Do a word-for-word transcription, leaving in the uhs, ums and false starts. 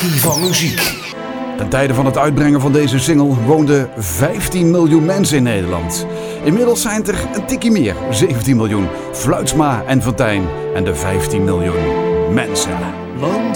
Magie van muziek. Ten tijde van het uitbrengen van deze single woonden vijftien miljoen mensen in Nederland. Inmiddels zijn het er een tikkie meer, zeventien miljoen. Fluitsma en Fontijn en de vijftien miljoen mensen.